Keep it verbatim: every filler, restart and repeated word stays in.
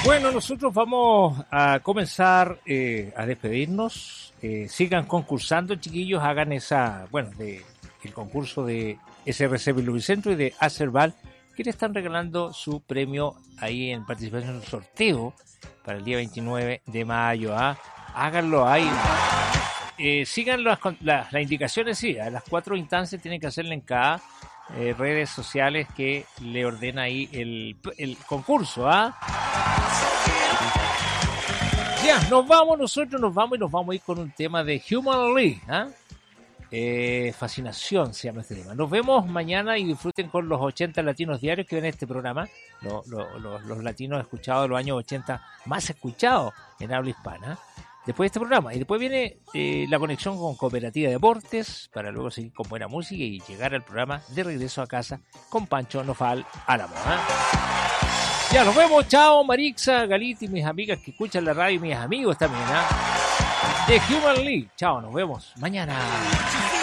Bueno, nosotros vamos a comenzar eh, a despedirnos. Eh, sigan concursando, chiquillos, hagan esa, bueno, de el concurso de S R C Biluvicentro y de Acerval, que le están regalando su premio ahí en participación en un sorteo para el día veintinueve de mayo. ¿ah? Háganlo ahí. Eh, sigan las, las, las indicaciones, sí, a las cuatro instancias tienen que hacerle en cada eh, redes sociales que le ordena ahí el, el concurso. ¿ah? Ya, nos vamos, nosotros nos vamos y nos vamos a ir con un tema de Human League. ¿ah? Eh, fascinación se llama este tema. Nos vemos mañana y disfruten con los ochenta latinos diarios que ven este programa. Los, los, los, los latinos escuchados de los años ochenta, más escuchados en habla hispana. Después de este programa. Y después viene eh, la conexión con Cooperativa Deportes para luego seguir con buena música y llegar al programa de regreso a casa con Pancho Nofal Álamo. ¿eh? Ya, nos vemos. Chao, Marixa, Galita y mis amigas que escuchan la radio y mis amigos también. ¿eh? De Human League. Chao, nos vemos mañana.